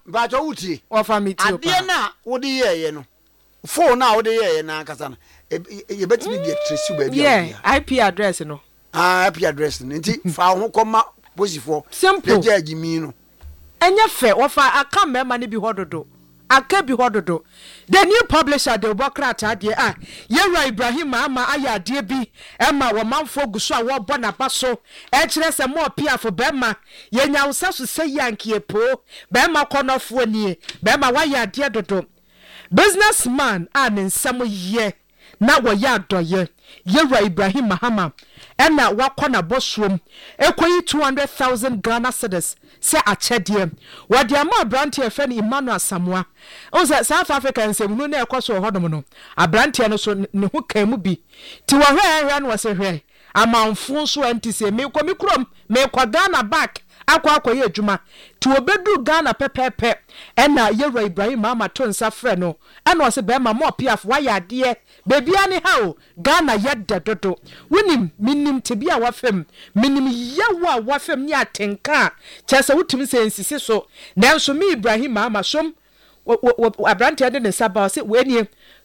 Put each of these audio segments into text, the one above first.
ba jo uti ofa me ti ade na wo de ye no phone na wo de ye na kasa na ye betimi de trace ba bia yeah IP address no IP address nti fa ho koma posifo simple je agimi no enye fe ofa aka mema ne bi hododo aka bi hododo the new publisher de obokrata de Yera Ibrahim ama aya de bi ema wo manfo guso a wo bo na baso e kire se mo piafo bema ye nya usa so se yankie po bema konofo nie bema wa ya de dodo businessman ne nsam ye na wo ya doye Yera Ibrahim Mahama ena wakona bosuom ekoyi 200,000 Ghana cedis se achedie wadi ama branti efe ni Emmanuel Samoa oza South Africa nsemu na ekoso hodom no abranti no so ne ho kan mu bi ti wo hwe no se hwe amanfo so antise me krom me kwa Ghana back akwa ye adwuma ti obedu Ghana pepepe ena Yera Ibrahim Mahama to nsa frɛ no ena o se be ma mo piaf wa ya de bebia ni ha o Ghana yedda dodo wonim minim tebia wafem minim yawa wafem ni atenka kyesa wutumi se nsisi so nanso me Ibrahim Mahama som abrante de ne saba se weni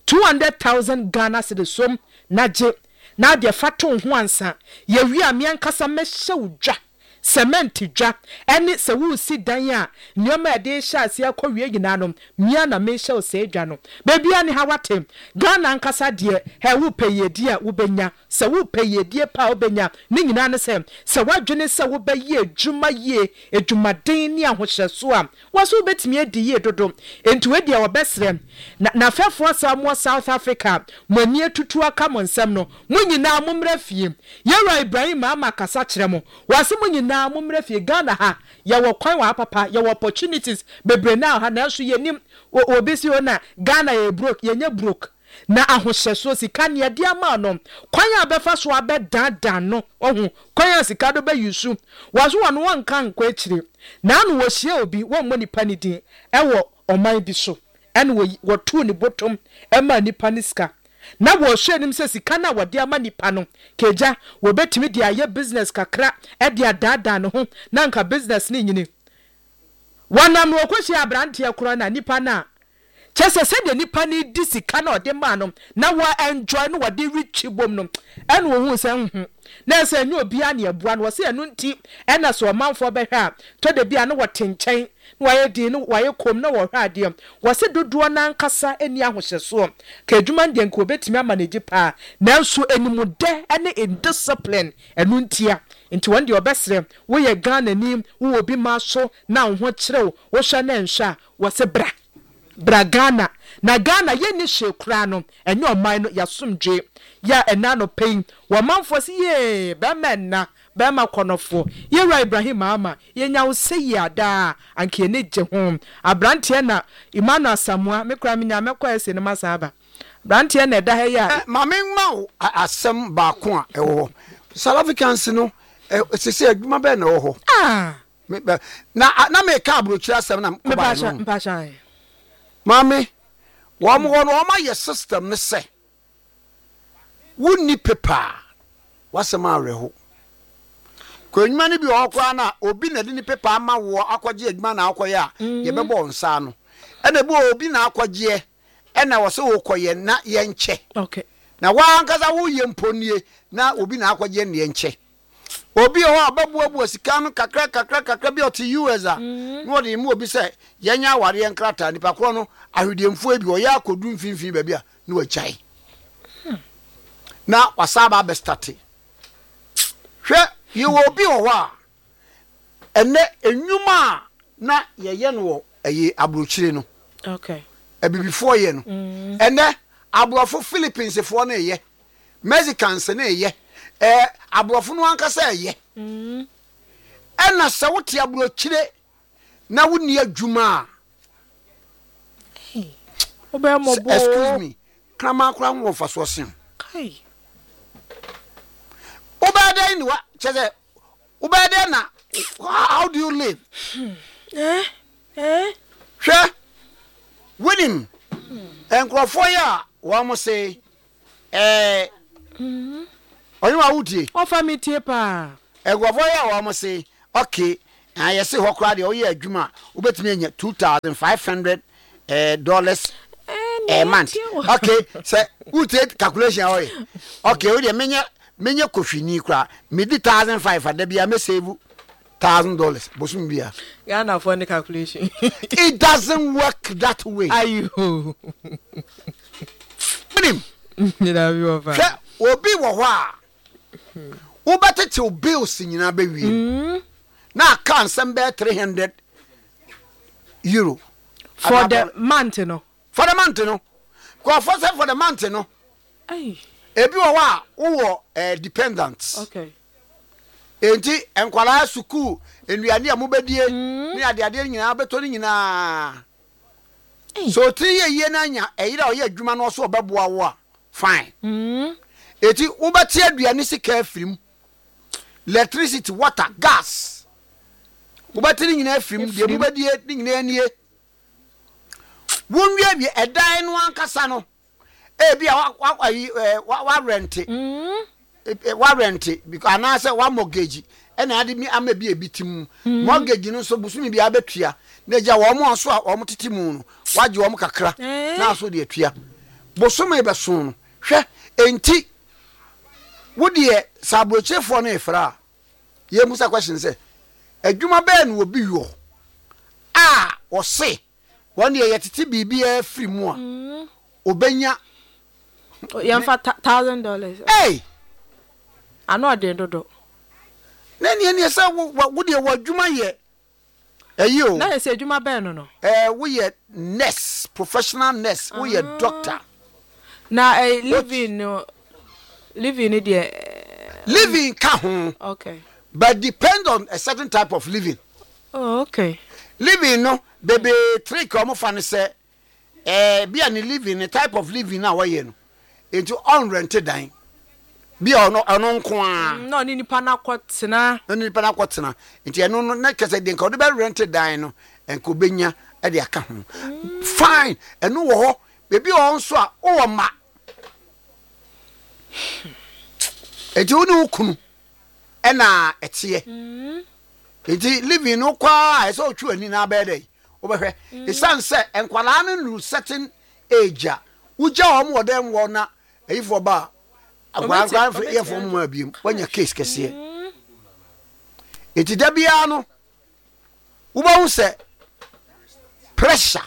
200,000 Ghana cedis som naje na de fato ho ansa ye wi amia nkasa mehye udwa cement dwa ene se wu si dan a nyoma de hya ase akɔwie nyina no mia na me hye o se dwa no bebia ni ha wate Ghana nkasa de he wu peyedi a wo benya se wu peyedi pa wo benya ni nyina ne se wadwene se wo beye adwuma ye adwumaden ni ahohyeso a waso betimi adi ye dodo entu edi a wo besre na fefo samo South Africa mani atutu aka mo nsem no munyina momra fie Yera Ibrahim Mahama kasa kyerɛ mo wase munyina na mumre fi Ghana ha ya wo kwan wa papa ya wo opportunities bebre na ha na so yenim obi si ona Ghana ye broke ye nya broke na ahohyeso sika ne de ama no kwan abefa so abedan no ohun kwan sika do be yusu waso won won kan kwa akire na no wo hie obi won mo nipa ni din ewo oman bi so ene wo tu ni bottom ema nipa ni sika na wo hwenim se sika na wode ama nipa no keja wo betimi de aye business kakra e de adada no ho na nka business ni nyini wanam wo kwashi abrante akura na nipa na chese se de nipa ni di sika na ode ma no na wo enjoy no wode rich bom no ene wo hu se na se nyu obi a na ebua no se enu nti ena so manfo be hwa to de bia no wo tenchen waye di no waye kom na wo hwa de wo se dodo na nkasa eni ahohyeso ka adwuma de nko betimi amanage pa nanso enimude ene indiscipline enu ntia nti wonde obesre wo ye Ghana ni wo obi ma so na wo ho kyerɛw wo hwa na nhwa wo se bra Ghana na Ghana ye ni hwekura no enye oman no yasomdwe ya ena no pain wo manfo se ye be menna be makonofo Yera Ibrahim Mahama ye nya wo se ya da anke ne je ho abrante na Emmanuel Samoa mekura menya mekwa ese ne masaba abrante na da ha ya mame ma asem ba ko a ewo South Africans no sese adwuma be na wo na me ka abrochira asem na mpasha mame wo mo no ma ye system ne se wonni paper wasema areho kwenuma ni bi okwa na obi na de ni paper ama wo akwaje adwuma na akoya ye bebo nsa no ena bo obi na akwaje ena wo se wo koye na ye nche okay na wa nkaza wo ye mponie na obi na akwaje ne ye nche obi ho ababuabu sika no kakra bi oti US a no de mu obi se ye nya aware ye nkrata nipa kro no ahwediemfo bi o ya akodu mfimfin ba bia no wachai na wasaba be start hwe ye wo bi ho a ene enwuma na ye no eye abrochire no okay abibifo ye no ene abrofo Philippines fo na ye Mexicans na ye abrofo no ankasa ye ena se wote abrochire na woni adwuma excuse me krama kra wo fa so sen kai ubade ni wa cheze ubade na how do you live hwe winning enkrofo ya wa mo say oyin wa wudie ofa mi tie pa enkrofo ya wa mo say okay and you say ho kra de o ye adwuma obetimi anya $2,500 dollars a month. Okay, so who take calculation away? Okay, we dey menye kohwini kra me di 1,500 da bia me save $1,000 bosum bia. Ghana for the calculation. It doesn't work that way. Ayo. Minim. You know you over. Obi wo ho a. Wo betete bills nyina be wi. Na kan sem be €300 for the month no. For the month no. For the month no. Ay. Ebi wo a wo dependents. Okay. Enti enkwala suku enuane a mobedie ni ade nyina beto ni nyina. So 3 ye na nya eyira o ye adwuma no so obeboa wo a fine. Eti wo beti aduane sika afirim. Electricity, water, gas. Wo beti ni nyina afirim de mobedie ni nyina anie. Wonwie bi edan no ankasa no. Ebi a wa rent. Wa rent because na say wa mortgage and ade mi ama bi ebitim mortgage no so busumi bi abetua na eja wo mo so a wo titimu no waje wo kakra na so de atua busumi be so no hwe enti wo de sabrochefo no efra ye musa question say adwuma be no obi yo wo se won ye titi bibia free mu a obenya yamfa $1,000. Hey, I know they do. Nani say wo de wadwuma ye. Eyo. Na say adwuma be no. We ye nurse, professional nurse, we ye doctor. Na living there. Living ka ho. Okay. But depend on a certain type of living. Oh, okay. Living no, baby trick omo fa ne say be an living, a type of living na wa ye no. Into unrented dine. Be ono nko a. No ni nipa na kwotena. No ni nipa na kwotena. Nti eno no na kese de nka de be rented dine no enko benya e de aka ho. Fine. Eno wo ho. Bebi o nso a o ma. Eti uni ukunu. E na etie. Eti living no kwa e so otwu ani na be dey. Wo be hwe. E san se enkwala no certain age a. Uja o mo dem wo na eyifo ba agwa for ye for mo abiem wanya case kese eti da bia no wo ba hu se pressure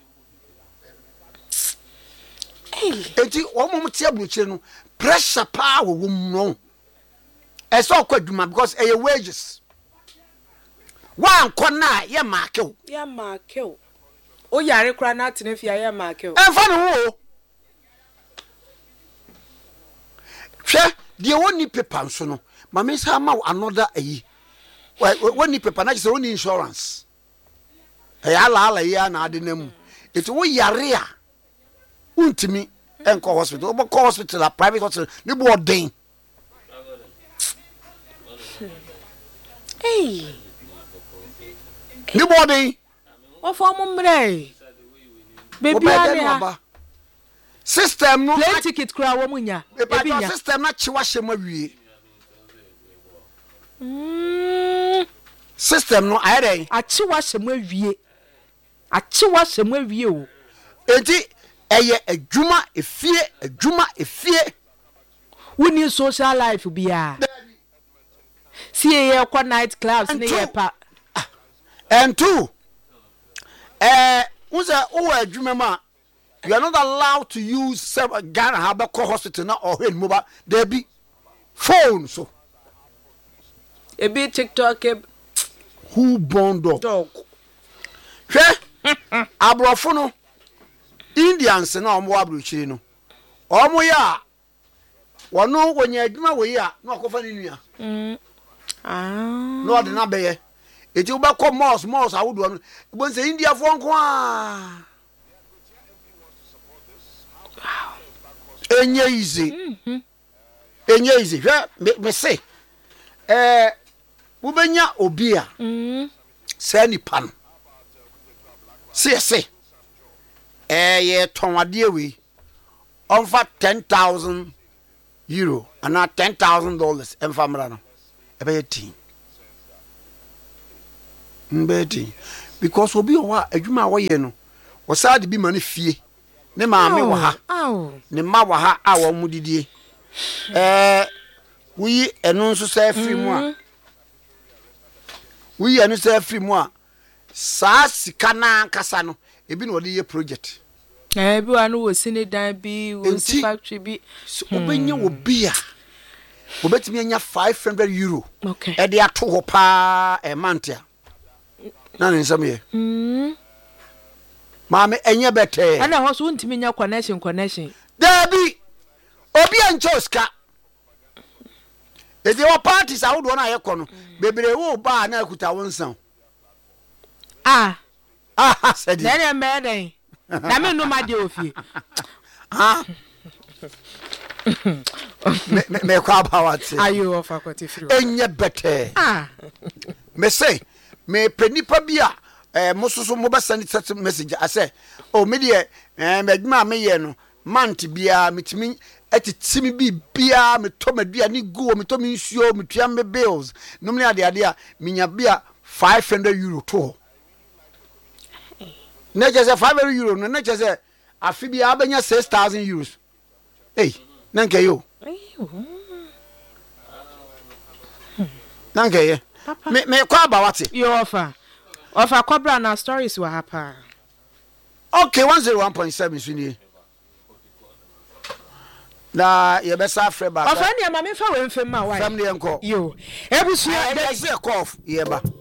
eti o mo tie buchire no pressure pa wo no e so kwaduma because e wages wan kona ye market ya market o yare kra na tenafia ya market en fa no ho hwe de woni paper nso no mama sa ma another ayi woni paper na say woni insurance ala ya na ade namu eti wo yare a untimi enko hospital wo ko hospital a private hospital ni bo den ni bo den o fo mo mre baby ania system no plane ticket kura wo munya ebi nya system na chiwa shema wie system no ayere achiwa shema wie o enti eye adwuma efie woni social life bia see ye kwa night clubs ne ye pa and two uza o adwuma ma you are not allowed to use Ghana Habako Hospital now or in mobile. There be phone so. A bit TikTok. Who born dog? Abrofono Indians na omo abrochiri no. Omo ya wono wonya adwuma we ya na akofa ni nua. No de na beye. Eti wo ba ko malls awodo no. Bo nse India fo nko a. Enye easy. Me say wo benya obi a say ni pan say ye tonwade we onfa €10,000 and not $10,000 emfa mra no e be tin mbeti because obi o wa adwuma a woye no wo sa de bi ma ne fie ne maame wo ha ne ma wo ha a wo mudidie wi eno nso sa afiri mu a wi eno sa afiri mu a sa sika na kasa no ebi no de ye project bi wa no wo sine dan bi wo si factory bi obenye wo bia obetimi anya €500 okay e de ato ho pa e mantia na ne nsam ye maame enye bete ana ho so untimi nya connection dabi obi anchoska ede wa parties awodo na ye kono bebre wo ba na akuta wonsan said then e meden na me no ma de ofie me kwa ba wate ayo of akwati free enye bete me say me penipa bia mususu mo ba send text message ase o me de meduma me ye no mant bia metimi etitimi bi bia me to madua ni go me to me nsuo me tua me bills no me ade a minya bia €500 to na je say €500 no na je say afi bia abenya €6,000 nanke yo nanke ye me kwa ba wate you offer cobra na stories wa hapa okay 101.7 swini na ye be sa freba offer ni ma me fa we mfem ma wa family enko yo ebusu e say cough ye ba